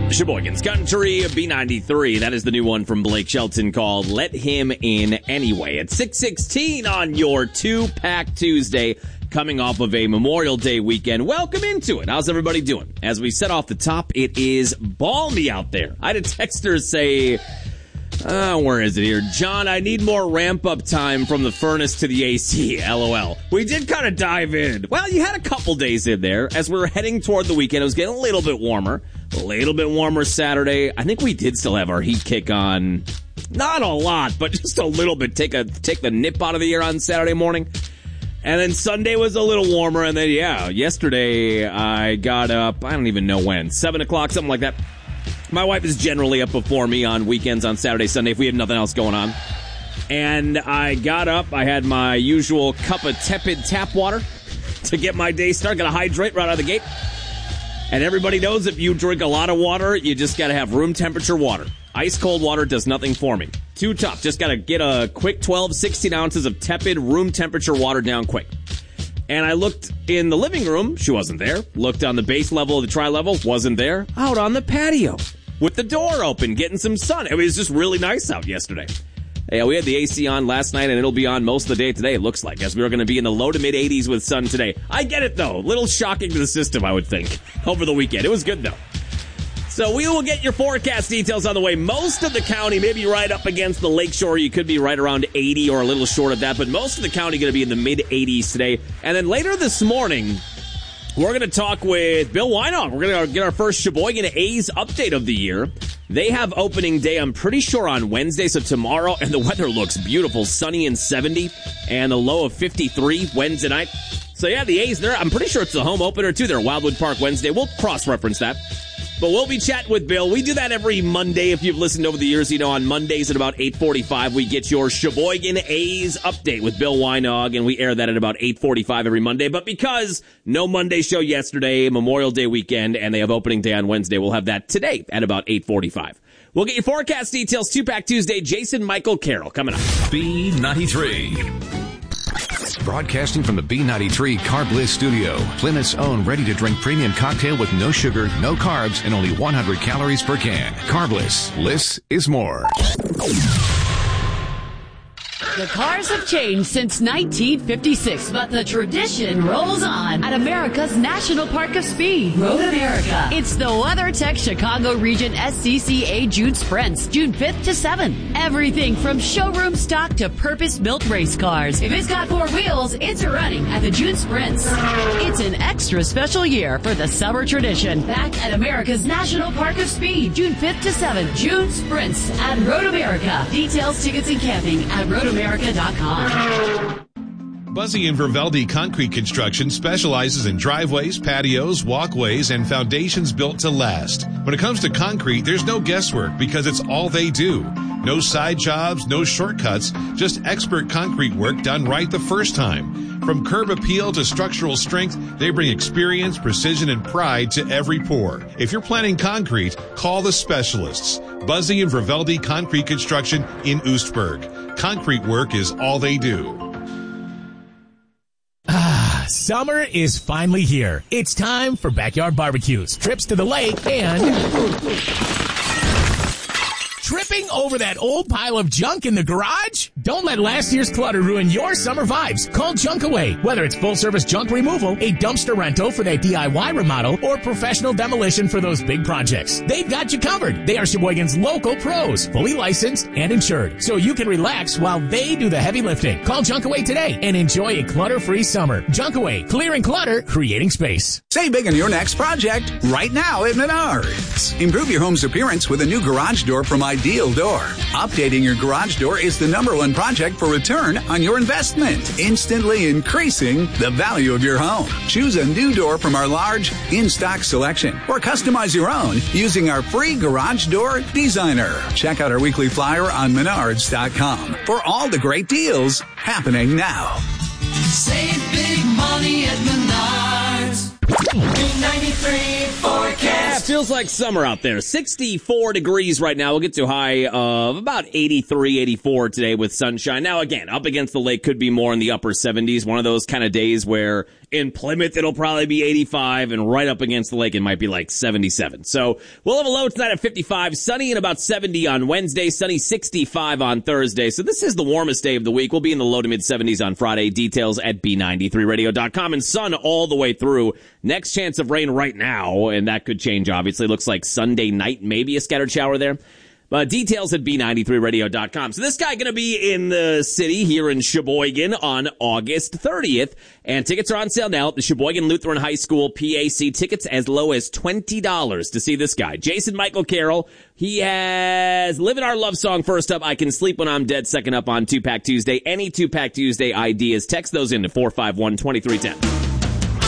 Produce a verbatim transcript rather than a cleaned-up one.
Sheboygan's Country, B ninety-three. That is the new one from Blake Shelton called Let Him In Anyway. At six sixteen on your two-pack Tuesday, coming off of a Memorial Day weekend. Welcome into it. How's everybody doing? As we said off the top, it is balmy out there. I had a texter say, uh, where is it here? John, I need more ramp-up time from the furnace to the A C, LOL. We did kind of dive in. Well, you had a couple days in there. As we were heading toward the weekend, it was getting a little bit warmer. A little bit warmer Saturday. I think we did still have our heat kick on. Not a lot, but just a little bit. Take a take the nip out of the air on Saturday morning. And then Sunday was a little warmer. And then, yeah, yesterday I got up, I don't even know when, seven o'clock, something like that. My wife is generally up before me on weekends on Saturday, Sunday, if we have nothing else going on. And I got up. I had my usual cup of tepid tap water to get my day started. Got to hydrate right out of the gate. And everybody knows if you drink a lot of water, you just got to have room temperature water. Ice cold water does nothing for me. Too tough. Just got to get a quick twelve, sixteen ounces of tepid room temperature water down quick. And I looked in the living room. She wasn't there. Looked on the base level of the tri-level. Wasn't there. Out on the patio with the door open, getting some sun. It was just really nice out yesterday. Yeah, we had the A C on last night, and it'll be on most of the day today, it looks like, as we are going to be in the low to mid-eighties with sun today. I get it, though. A little shocking to the system, I would think, over the weekend. It was good, though. So we will get your forecast details on the way. Most of the county, maybe right up against the lakeshore, you could be right around eighty or a little short of that, but most of the county going to be in the mid-eighties today. And then later this morning, we're going to talk with Bill Weinog. We're going to get our first Sheboygan A's update of the year. They have opening day, I'm pretty sure, on Wednesday, so tomorrow, and the weather looks beautiful. Sunny and seventy, and a low of fifty-three Wednesday night. So, yeah, the A's, there. I'm pretty sure it's the home opener, too. They're at Wildwood Park Wednesday. We'll cross-reference that. But we'll be chatting with Bill. We do that every Monday. If you've listened over the years, you know, on Mondays at about eight forty-five, we get your Sheboygan A's update with Bill Weinog, and we air that at about eight forty-five every Monday. But because no Monday show yesterday, Memorial Day weekend, and they have opening day on Wednesday, we'll have that today at about eight forty-five. We'll get your forecast details, two-pack Tuesday. Jason Michael Carroll coming up. B ninety-three. Broadcasting from the B ninety-three Carb Bliss studio. Plymouth's own ready-to-drink premium cocktail with no sugar, no carbs, and only one hundred calories per can. Carb Bliss. Bliss is more. The cars have changed since nineteen fifty-six, but the tradition rolls on at America's National Park of Speed, Road America. It's the WeatherTech Chicago Region S C C A June Sprints, June fifth to seventh. Everything from showroom stock to purpose-built race cars. If it's got four wheels, it's running at the June Sprints. It's an extra special year for the summer tradition. Back at America's National Park of Speed, June fifth to seventh. June Sprints at Road America. Details, tickets, and camping at road america dot com. Buzzy and Verveldi Concrete Construction specializes in driveways, patios, walkways, and foundations built to last. When it comes to concrete, there's no guesswork because it's all they do. No side jobs, no shortcuts, just expert concrete work done right the first time. From curb appeal to structural strength, they bring experience, precision, and pride to every pour. If you're planning concrete, call the specialists. Buzzy and Verveldi Concrete Construction in Oostburg. Concrete work is all they do. Ah, summer is finally here. It's time for backyard barbecues, trips to the lake, and tripping over that old pile of junk in the garage? Don't let last year's clutter ruin your summer vibes. Call Junk Away. Whether it's full-service junk removal, a dumpster rental for that D I Y remodel, or professional demolition for those big projects, they've got you covered. They are Sheboygan's local pros, fully licensed and insured, so you can relax while they do the heavy lifting. Call Junk Away today and enjoy a clutter-free summer. Junk Away, clearing clutter, creating space. Save big on your next project right now at Menards. Improve your home's appearance with a new garage door from Ideal Door. Updating your garage door is the number one project for return on your investment, instantly increasing the value of your home. Choose a new door from our large in-stock selection or customize your own using our free garage door designer. Check out our weekly flyer on menards dot com for all the great deals happening now. Save big money at Menards. B ninety-three forecast. Yeah, it feels like summer out there. sixty-four degrees right now. We'll get to a high of about eighty-three, eighty-four today with sunshine. Now, again, up against the lake could be more in the upper seventies. One of those kind of days where In Plymouth, it'll probably be eighty-five, and right up against the lake, it might be like seventy-seven. So we'll have a low tonight at fifty-five, sunny and about seventy on Wednesday, sunny sixty-five on Thursday. So this is the warmest day of the week. We'll be in the low to mid seventies on Friday. Details at B ninety-three radio dot com, and sun all the way through. Next chance of rain right now, and that could change, obviously. Looks like Sunday night, maybe a scattered shower there. Uh, details at B ninety-three radio dot com. So this guy going to be in the city here in Sheboygan on August thirtieth. And tickets are on sale now at the Sheboygan Lutheran High School P A C. Tickets as low as twenty dollars to see this guy. Jason Michael Carroll. He has Living Our Love Song first up. I Can Sleep When I'm Dead second up on Two Pack Tuesday. Any Two Pack Tuesday ideas, text those into four five one, two three one zero.